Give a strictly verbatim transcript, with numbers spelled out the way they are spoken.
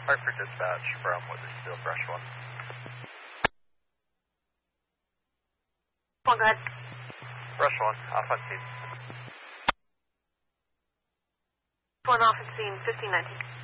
Hartford dispatch from Weathersfield, Brush one. One, go ahead. Brush one, off on scene. One off at scene, fifteen nineteen.